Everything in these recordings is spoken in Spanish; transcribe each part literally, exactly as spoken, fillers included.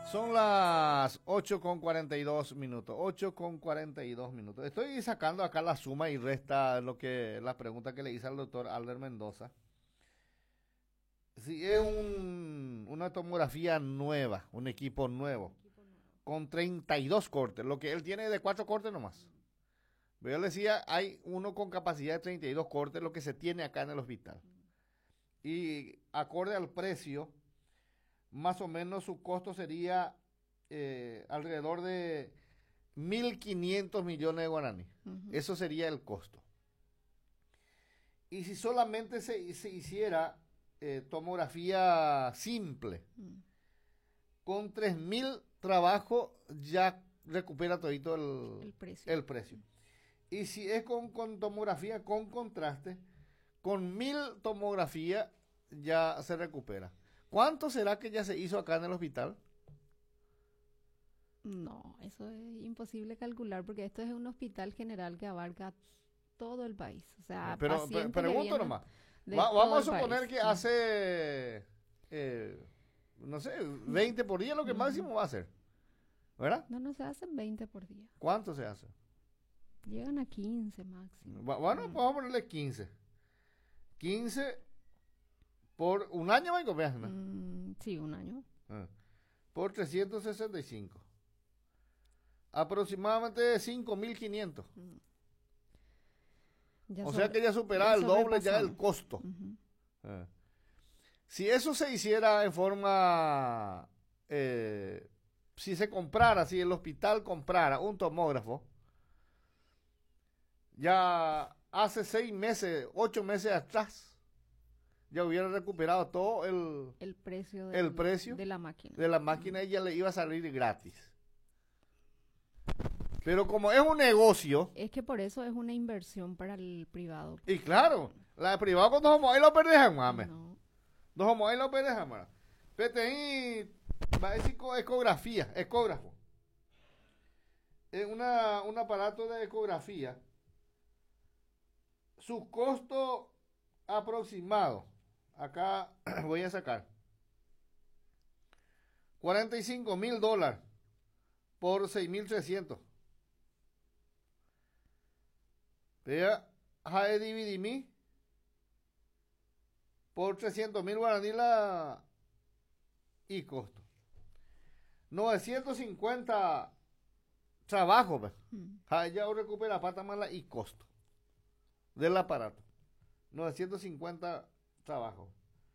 Son las ocho con cuarenta y dos minutos. ocho con cuarenta y dos minutos. Estoy sacando acá la suma y resta lo que la pregunta que le hice al doctor Albert Mendoza. Si es un, una tomografía nueva, un equipo nuevo, con treinta y dos cortes, lo que él tiene de cuatro cortes nomás. Pero yo le decía, hay uno con capacidad de treinta y dos cortes, lo que se tiene acá en el hospital. Y acorde al precio, más o menos su costo sería eh, alrededor de mil quinientos millones de guaraníes. Uh-huh. Eso sería el costo. Y si solamente se, se hiciera eh, tomografía simple, uh-huh, con tres mil trabajos ya recupera todito el, el precio. El precio. Y si es con, con tomografía con contraste, con mil tomografía ya se recupera. ¿Cuánto será que ya se hizo acá en el hospital? No, eso es imposible calcular porque esto es un hospital general que abarca todo el país. O sea, pero pero pregunto nomás. Va, vamos a suponer país, que sí. hace, eh, no sé, veinte por día, lo que uh-huh. máximo va a hacer. ¿Verdad? No, no se hacen veinte por día. ¿Cuánto se hace? Llegan a quince máximo. Bueno, uh-huh. pues vamos a ponerle quince. quince por un año, ¿me copias? ¿No? Mm, sí, un año. Ah. Por trescientos sesenta y cinco. Aproximadamente cinco mil quinientos. Mm. O sobre, sea que ya superaba ya el doble ya el costo. Uh-huh. Ah. Si eso se hiciera en forma, eh, si se comprara, si el hospital comprara un tomógrafo, ya hace seis meses, ocho meses atrás, ya hubiera recuperado todo el, el precio, del, el precio de la máquina. De la máquina y ya le iba a salir gratis. Pero como es un negocio... Es que por eso es una inversión para el privado. Y claro, la de privado con dos homos ahí lo perdés, mame. No. Dos homos ahí lo perdés, mame. P T I va a decir ecografía, ecógrafo. Es una, un aparato de ecografía. Su costo aproximado, acá voy a sacar cuarenta y cinco mil dólares por seis mil trescientos. Vea, jae dividimí por trescientos mil guaraní la y costo. novecientos cincuenta trabajo, pues. Hmm. Ya recupera pata mala y costo del aparato. novecientos cincuenta trabajos.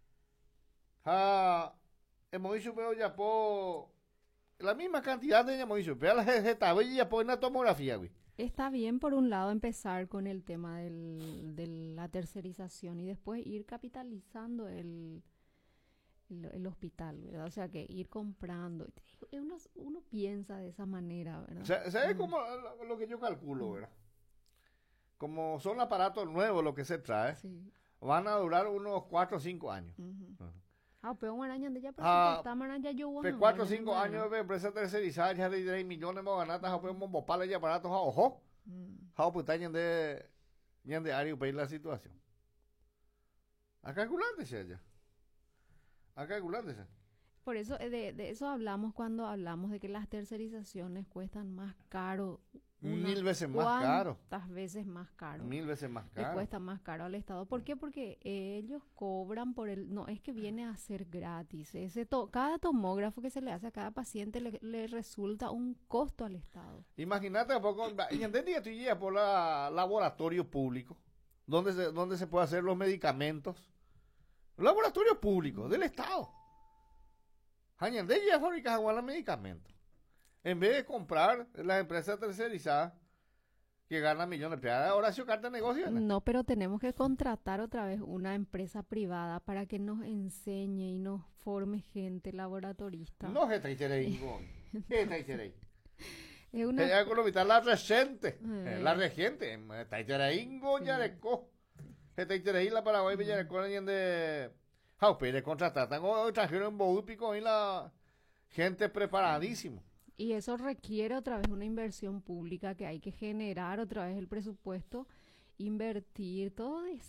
Ja, hemos dicho, pero ya por la misma cantidad de hemos dicho, pero la jeta, ya por una tomografía, güey. Está bien, por un lado, empezar con el tema del, de la tercerización y después ir capitalizando el, el, el hospital, ¿verdad? O sea, que ir comprando. Uno, uno piensa de esa manera, ¿verdad? ¿Sabes mm. cómo lo, lo que yo calculo, verdad? Como son aparatos nuevos lo que se trae, sí, van a durar unos cuatro o cinco años. Uh-huh. Uh-huh. Ah, pero un año de ya, pero ah, está ya yo bueno. cuatro o cinco años de empresa tercerizada, ya de diez millones de ganatas, a un bopal y aparatos a ojo. How pues está de de área para la situación. A calculándose ya. A calculándose. Por eso, de, de eso hablamos cuando hablamos de que las tercerizaciones cuestan más caro. Una, Mil veces más caro. ¿Cuántas veces más caro? Mil veces más caro. Le cuesta más caro al Estado. ¿Por qué? Porque ellos cobran por el... No, es que viene a ser gratis. Ese to, cada tomógrafo que se le hace a cada paciente le, le resulta un costo al Estado. Imagínate un poco... ¿Entendí? Tú llegas por la laboratorio público, donde se, donde se puede hacer los medicamentos. Laboratorio público del Estado. ¿Entendí? Ya fabricas igual los medicamentos. En vez de comprar las empresas tercerizadas que ganan millones de pesos, ahora sí carta de negocio. ¿no? no, pero tenemos que contratar otra vez una empresa privada para que nos enseñe y nos forme gente laboratorista. No, esta interés. Esta interés. Es una... Hay que evitar la regente, eh. la regente. Esta interés ya de co. Esta interés la Paraguay Villa de Co de Jaupe de contratar. Tengo extranjeros en Boúpico y la gente preparadísimo. Y eso requiere otra vez una inversión pública que hay que generar otra vez el presupuesto, invertir, todo